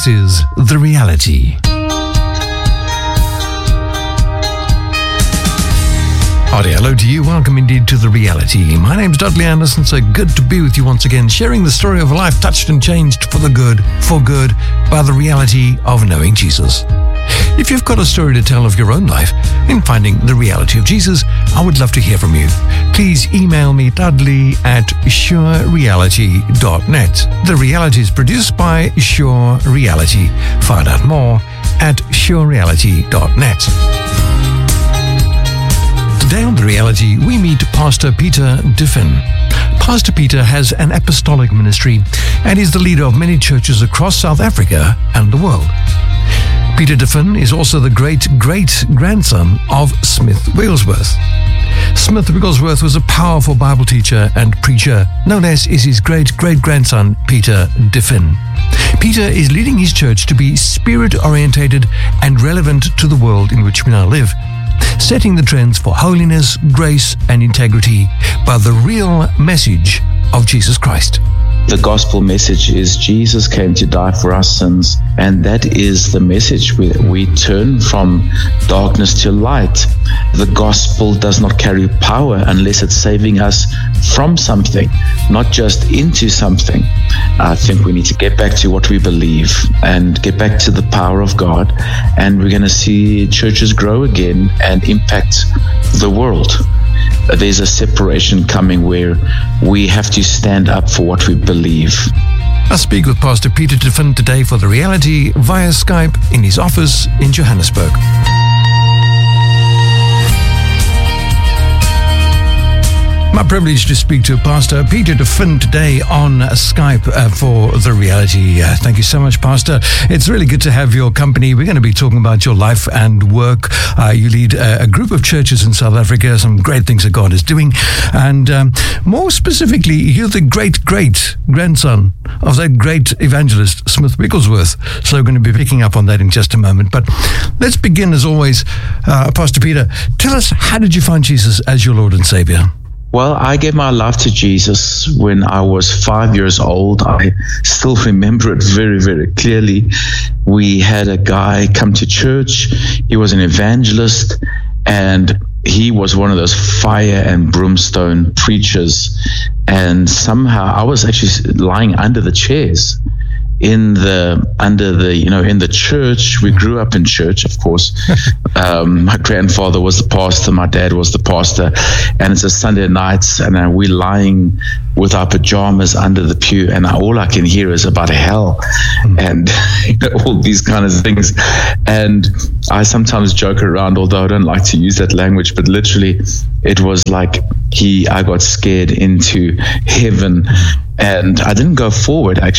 This is The Reality. Hearty hello to you. Welcome indeed to The Reality. My name's Dudley Anderson. So good to be with you once again, sharing the story of a life touched and changed for good, by the reality of knowing Jesus. If you've got a story to tell of your own life in finding the reality of Jesus, I would love to hear from you. Please email me, dudley@surereality.net. The Reality is produced by Sure Reality. Find out more at surereality.net. Today on The Reality, we meet Pastor Peter Diffin. Pastor Peter has an apostolic ministry and is the leader of many churches across South Africa and the world. Peter Diffin is also the great-great-grandson of Smith Wigglesworth. Smith Wigglesworth was a powerful Bible teacher and preacher, known as is his great-great-grandson, Peter Diffin. Peter is leading his church to be spirit-orientated and relevant to the world in which we now live, setting the trends for holiness, grace, and integrity by the real message of Jesus Christ. The gospel message is Jesus came to die for our sins, and that is the message. We turn from darkness to light. The gospel does not carry power unless it's saving us from something, not just into something. I think we need to get back to what we believe and get back to the power of God, and we're going to see churches grow again and impact the world. There's a separation coming where we have to stand up for what we believe. I speak with Pastor Peter Diffin today for The Reality via Skype in his office in Johannesburg. My privilege to speak to Pastor Peter Diffin today on Skype for The Reality. Thank you so much, Pastor. It's really good to have your company. We're going to be talking about your life and work. You lead a group of churches in South Africa, some great things that God is doing. And more specifically, you're the great-great-grandson of that great evangelist, Smith Wigglesworth. So we're going to be picking up on that in just a moment. But let's begin, as always, Pastor Peter. Tell us, how did you find Jesus as your Lord and Savior? Well, I gave my life to Jesus when I was 5 years old. I still remember it very, very clearly. We had a guy come to church. He was an evangelist, and he was one of those fire and brimstone preachers. And somehow I was actually lying under the chairs in the church. We grew up in church, of course. My grandfather was the pastor, my dad was the pastor, and it's a Sunday night, and we're lying with our pajamas under the pew, and all I can hear is about hell and all these kind of things. And I sometimes joke around, although I don't like to use that language, but literally it was like I got scared into heaven. And I didn't go forward. Actually,